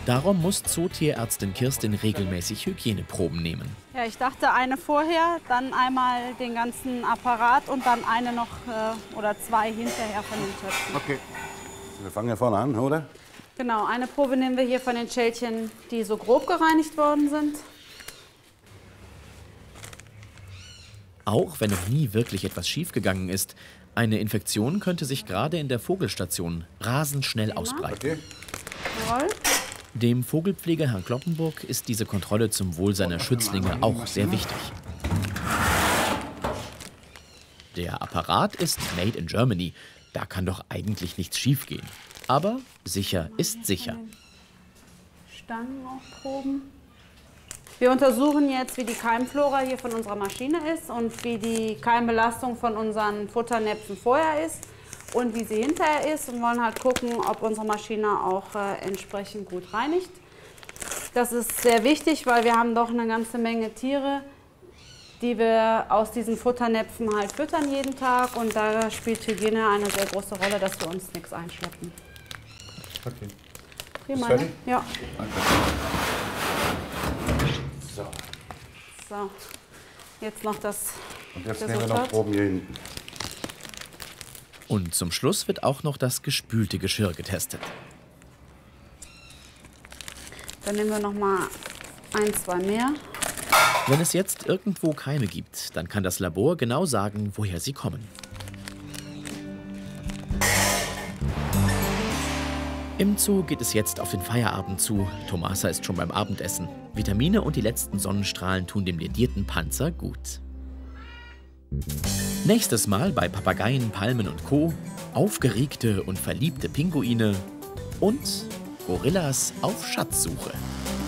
Darum muss Zootierärztin Kirstin regelmäßig Hygieneproben nehmen. Ja, ich dachte eine vorher, dann einmal den ganzen Apparat und dann eine noch oder zwei hinterher von den Töpfen. Okay. Wir fangen ja vorne an, oder? Genau, eine Probe nehmen wir hier von den Schälchen, die so grob gereinigt worden sind. Auch wenn noch nie wirklich etwas schiefgegangen ist, eine Infektion könnte sich gerade in der Vogelstation rasend schnell ausbreiten. Okay. Jawohl. Dem Vogelpfleger Herrn Kloppenburg ist diese Kontrolle zum Wohl seiner Schützlinge auch sehr wichtig. Der Apparat ist made in Germany. Da kann doch eigentlich nichts schiefgehen. Aber sicher ist sicher. Stangen auch proben. Wir untersuchen jetzt, wie die Keimflora hier von unserer Maschine ist und wie die Keimbelastung von unseren Futternäpfen vorher ist und wie sie hinterher ist und wollen halt gucken, ob unsere Maschine auch entsprechend gut reinigt. Das ist sehr wichtig, weil wir haben doch eine ganze Menge Tiere, die wir aus diesen Futternäpfen halt füttern jeden Tag und da spielt Hygiene eine sehr große Rolle, dass wir uns nichts einschleppen. Okay. Prima, fertig? ne? Ja. Danke. So. So, jetzt noch das Und jetzt Resultat. nehmen wir noch Proben hier hinten. Und zum Schluss wird auch noch das gespülte Geschirr getestet. Dann nehmen wir noch mal ein, zwei mehr. Wenn es jetzt irgendwo Keime gibt, dann kann das Labor genau sagen, woher sie kommen. Im Zoo geht es jetzt auf den Feierabend zu. Tomasa ist schon beim Abendessen. Vitamine und die letzten Sonnenstrahlen tun dem ledierten Panzer gut. Nächstes Mal bei Papageien, Palmen und Co. aufgeregte und verliebte Pinguine und Gorillas auf Schatzsuche.